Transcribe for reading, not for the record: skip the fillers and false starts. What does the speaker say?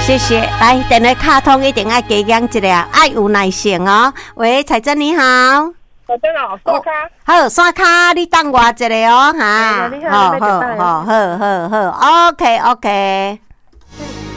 谢谢。来，电话卡通一定要加讲一下，爱有耐性哦。喂，彩珍你好。 彩珍哦，刷卡。 好，刷卡，你等我一下哦，哈。 你好， 好，OK。